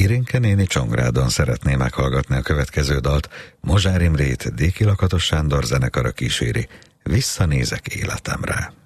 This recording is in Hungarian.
Irinke néni Csongrádon szeretné meghallgatni a következő dalt. Mozsár Imrét Déki Lakatos Sándor zenekara kíséri. Visszanézek életemre.